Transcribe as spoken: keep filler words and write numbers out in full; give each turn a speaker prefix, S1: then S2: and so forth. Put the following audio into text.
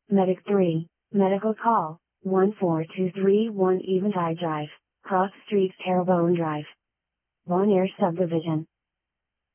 S1: Medic three, medical call, one four two three one Eventide Drive, Cross Street, Terrebonne Drive. Bon Air Subdivision.